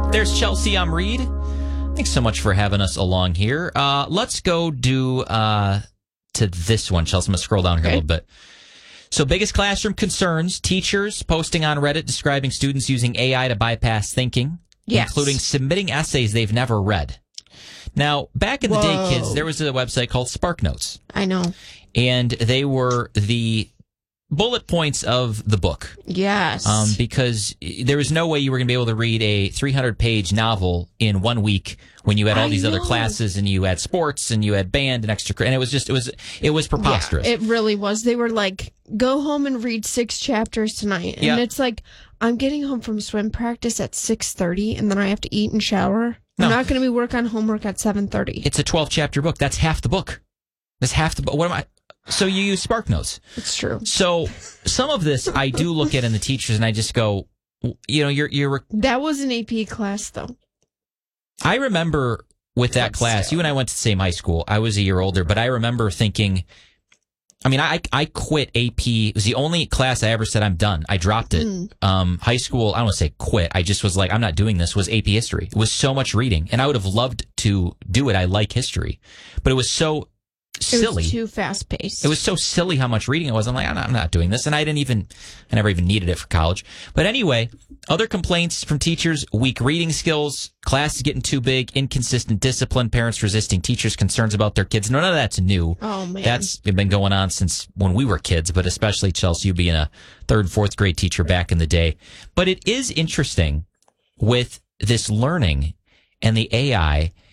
There's Chelsea. I'm Reed. Thanks so much for having us along here. Let's go to this one, Chelsea. I'm going to scroll down here a little bit. So, biggest classroom concerns, teachers posting on Reddit describing students using AI to bypass thinking, including submitting essays they've never read. Now, back in the day, kids, there was a website called SparkNotes. I know. And they were the bullet points of the book. Yes. Because there was no way you were going to be able to read a 300-page novel in 1 week when you had all these other classes and you had sports and you had band and extra. And it was preposterous. Yeah, it really was. They were like, go home and read 6 chapters tonight. And it's like, I'm getting home from swim practice at 6:30 and then I have to eat and shower. I'm not going to be work on homework at 7:30. It's a 12-chapter book. That's half the book. That's half the book. What am I? So you use SparkNotes. It's true. So some of this I do look at in the teachers and I just go, you're. That was an AP class, though. I remember with that class, you and I went to the same high school. I was a year older, but I remember thinking, I quit AP. It was the only class I ever said I'm done. I dropped it. High school, I don't want to say quit. I just was like, I'm not doing this, was AP history. It was so much reading, and I would have loved to do it. I like history, but it was so silly. It was too fast-paced. It was so silly how much reading it was. I'm like, I'm not doing this, and I never even needed it for college. But anyway, other complaints from teachers: weak reading skills, classes getting too big, inconsistent discipline, parents resisting teachers' concerns about their kids. None of that's new. Oh, man. That's been going on since when we were kids, but especially, Chelsea, you being a 3rd, 4th grade teacher back in the day. But it is interesting with this learning and the AI